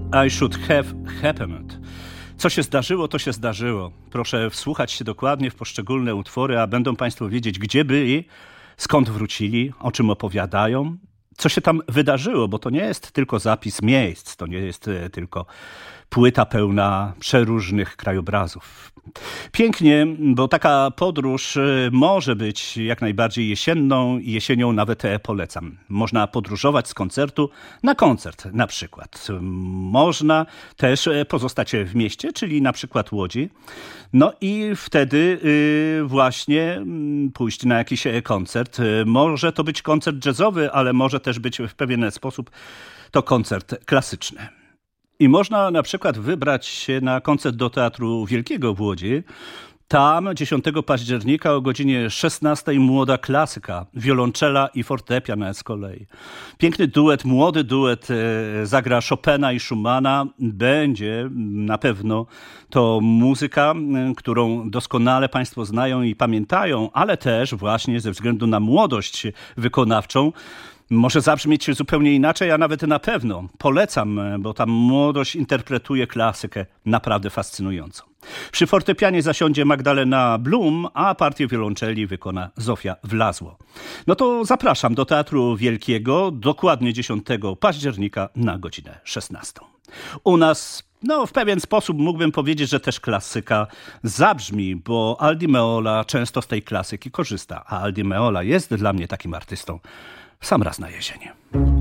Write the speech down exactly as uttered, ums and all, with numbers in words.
I should have happened. Co się zdarzyło, to się zdarzyło. Proszę wsłuchać się dokładnie w poszczególne utwory, a będą Państwo wiedzieć, gdzie byli, skąd wrócili, o czym opowiadają, co się tam wydarzyło, bo to nie jest tylko zapis miejsc, to nie jest tylko płyta pełna przeróżnych krajobrazów. Pięknie, bo taka podróż może być jak najbardziej jesienną i jesienią nawet polecam. Można podróżować z koncertu na koncert na przykład. Można też pozostać w mieście, czyli na przykład Łodzi. No i wtedy właśnie pójść na jakiś koncert. Może to być koncert jazzowy, ale może też być w pewien sposób to koncert klasyczny. I można na przykład wybrać się na koncert do Teatru Wielkiego w Łodzi. Tam dziesiątego października o godzinie szesnastej młoda klasyka, wiolonczela i fortepian z kolei. Piękny duet, młody duet zagra Chopina i Schumana. Będzie na pewno to muzyka, którą doskonale Państwo znają i pamiętają, ale też właśnie ze względu na młodość wykonawczą może zabrzmieć zupełnie inaczej, a nawet na pewno. Polecam, bo ta młodość interpretuje klasykę naprawdę fascynująco. Przy fortepianie zasiądzie Magdalena Blum, a partię wiolonczeli wykona Zofia Wlazło. No to zapraszam do Teatru Wielkiego dokładnie dziesiątego października na godzinę szesnastą. U nas no, w pewien sposób mógłbym powiedzieć, że też klasyka zabrzmi, bo Aldi Meola często z tej klasyki korzysta, a Aldi Meola jest dla mnie takim artystą w sam raz na jesień.